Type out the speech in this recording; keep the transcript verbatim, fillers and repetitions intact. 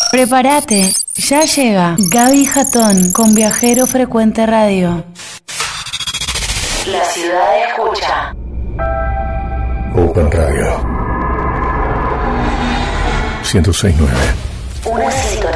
Prepárate, ya llega Gaby Jatón con Viajero Frecuente Radio. La ciudad escucha. Open Radio ciento seis punto nueve. Una sintonía